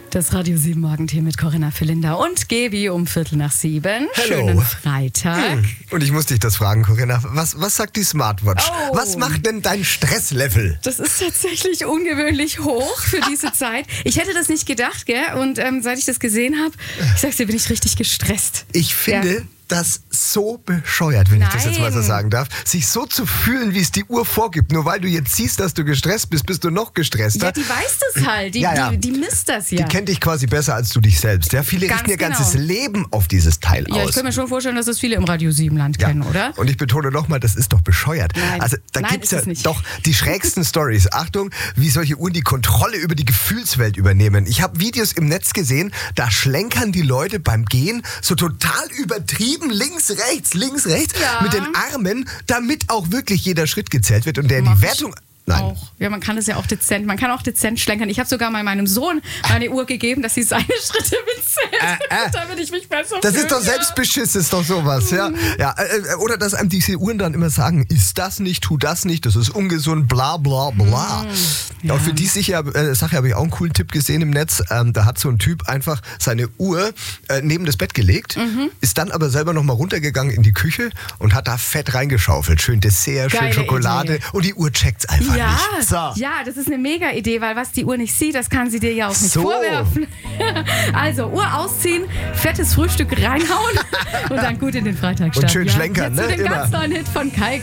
Das Radio 7 Morgentier mit Corinna Philinder und Gebi um 6:15. Hello. Schönen Freitag. Und ich muss dich das fragen, Corinna. Was sagt die Smartwatch? Oh. Was macht denn dein Stresslevel? Das ist tatsächlich ungewöhnlich hoch für diese Zeit. Ich hätte das nicht gedacht, gell? Und seit ich das gesehen habe, ich sag's dir, bin ich richtig gestresst. Ich finde das so bescheuert, wenn ich das jetzt mal so Nein. sagen darf, sich so zu fühlen, wie es die Uhr vorgibt. Nur weil du jetzt siehst, dass du gestresst bist, bist du noch gestresster. Ja, die weiß das halt. Die misst das ja. Die kennt dich quasi besser als du dich selbst. Ja, viele Ganz richten ihr genau. ganzes Leben auf dieses Teil Ja, ich aus. kann mir schon vorstellen, dass das viele im Radio 7 Land kennen, oder? Und ich betone nochmal, das ist doch bescheuert. Nein. Also da Nein, gibt's ist ja es nicht. doch die schrägsten Stories. Achtung, wie solche Uhren die Kontrolle über die Gefühlswelt übernehmen. Ich habe Videos im Netz gesehen, da schlenkern die Leute beim Gehen so total übertrieben links, rechts Ja. mit den Armen, damit auch wirklich jeder Schritt gezählt wird und der Mach die ich Wertung... Nein. Auch. Ja, man kann das ja auch dezent. Man kann auch dezent schlenkern. Ich habe sogar mal meinem Sohn meine Uhr gegeben, dass sie seine Schritte mitzählt, damit ich mich besser Das fühle. ist doch Selbstbeschiss, ist doch sowas, ja. Oder dass einem diese Uhren dann immer sagen, isst das nicht, tu das nicht, das ist ungesund, bla bla bla. Ja. Auch für die Sache habe ich auch einen coolen Tipp gesehen im Netz. Da hat so ein Typ einfach seine Uhr neben das Bett gelegt, ist dann aber selber nochmal runtergegangen in die Küche und hat da Fett reingeschaufelt. Schön Dessert, schön Geile Schokolade Idee. und die Uhr checkt's einfach Ja, nicht. So. ja, das ist eine mega Idee, weil was die Uhr nicht sieht, das kann sie dir ja auch nicht So. vorwerfen. Also, Uhr ausziehen, fettes Frühstück reinhauen und dann gut in den Freitag starten. Und schön schlenkern, Jetzt ne? mit dem Immer. ganz neuen Hit von Kai